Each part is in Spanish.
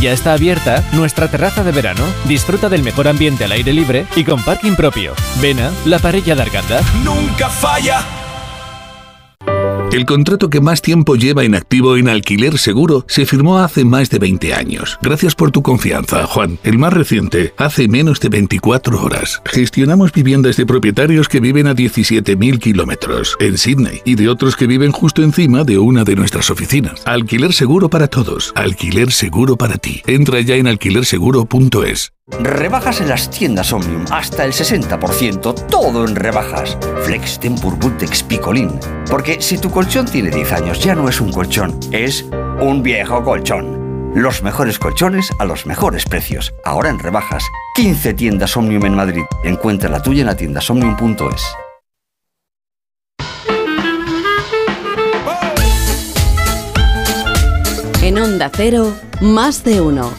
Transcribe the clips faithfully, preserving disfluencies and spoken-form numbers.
Ya está abierta nuestra terraza de verano. Disfruta del mejor ambiente al aire libre y con parking propio. Vena, la parella de Arganda. Nunca falla. El contrato que más tiempo lleva inactivo en Alquiler Seguro se firmó hace más de veinte años. Gracias por tu confianza, Juan. El más reciente, hace menos de veinticuatro horas. Gestionamos viviendas de propietarios que viven a diecisiete mil kilómetros en Sydney y de otros que viven justo encima de una de nuestras oficinas. Alquiler Seguro para todos. Alquiler Seguro para ti. Entra ya en alquiler seguro punto es. Rebajas en las tiendas Omnium, hasta el sesenta por ciento, todo en rebajas. Flex Tempur Bultex Picolín. Porque si tu colchón tiene diez años, ya no es un colchón, es un viejo colchón. Los mejores colchones a los mejores precios. Ahora en rebajas. quince tiendas Omnium en Madrid. Encuentra la tuya en la tienda omnium punto es. En Onda Cero, más de uno.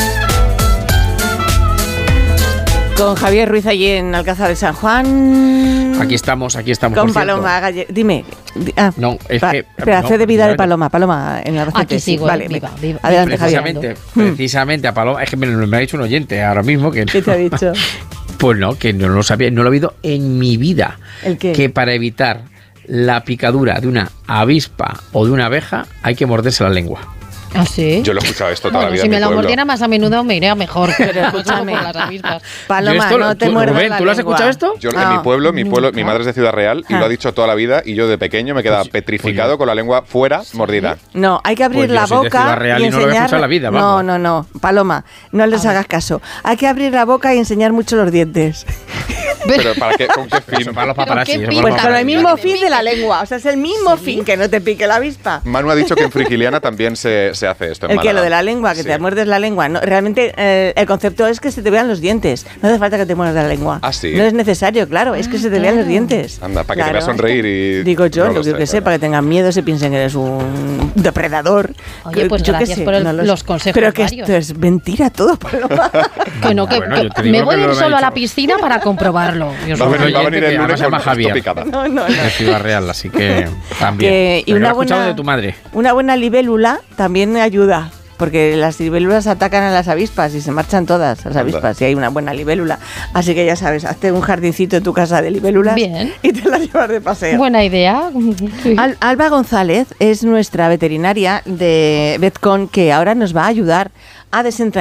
Con Javier Ruiz allí en Alcázar de San Juan. Aquí estamos, aquí estamos. Con Paloma Galle. Dime. Ah, no, es pa, que. Espera, no, fe de vida de Paloma. Paloma en el Aquí sigo, vale, viva, viva. Adelante, precisamente, Javier. Precisamente a Paloma. Es que me, me ha dicho un oyente ahora mismo que. ¿Qué te ha dicho? Pues no, que no lo sabía, no lo he oído en mi vida. ¿El qué? Que para evitar la picadura de una avispa o de una abeja hay que morderse la lengua. ¿Ah, sí? Yo lo he escuchado esto toda bueno, la vida. Si en me mi la pueblo. mordiera más a menudo me iría mejor. Pero escúchame, por las avispas. Paloma, esto, no te tú, muerdas Rubén, la ¿tú lo has lengua. escuchado esto? Yo No, en mi pueblo, mi pueblo, nunca. mi madre es de Ciudad Real y Ah. lo ha dicho toda la vida y yo de pequeño me quedaba Pues- petrificado pues- con la lengua fuera, mordida. No, hay que abrir Pues yo la soy de Ciudad boca Real y y no lo voy a enseñar. escuchar en la vida, no, vamos. no, no, Paloma, no les hagas caso. Hay que abrir la boca y enseñar mucho los dientes. Pero ¿para qué? ¿Con qué fin? Eso para los Pero paparazzi. qué eso para pinta. los Pues con el paparazzi. mismo que te fin de la pique. lengua, o sea, es el mismo Sí. fin, que no te pique la avispa. Manu ha dicho que en Frigiliana también se, se hace esto en El que Málaga. lo de la lengua, que Sí. te muerdes la lengua. No, realmente eh, el concepto es que se te vean los dientes. No hace falta que te muerdas la lengua. Ah, ¿sí? No es necesario, claro, es que se te vean los dientes. Anda, para que te Claro. veas sonreír y... Digo yo, no lo sé, que sé, claro. para que tengan miedo, se piensen que eres un depredador. Oye, pues Yo qué gracias sé, por el- no lo los sé. consejos Pero que varios. esto es mentira todo, Paloma. Que no, que, Bueno, que yo te digo me lo voy que a ir me ha solo a la dicho. piscina para comprobarlo. Dios Va a mío. venir, va a venir oyente el que lunes además se llama con Javier. esto picada. No, no, no. De Ciudad Real, así que también. Que- y Pero lo una he escuchado buena, de tu madre. una buena libélula también ayuda. Porque las libélulas atacan a las avispas y se marchan todas las avispas si hay una buena libélula. Así que ya sabes, hazte un jardincito en tu casa de libélulas Bien. y te las llevas de paseo. Buena idea. Sí. Al- Alba González es nuestra veterinaria de Vetcon que ahora nos va a ayudar a desentrañar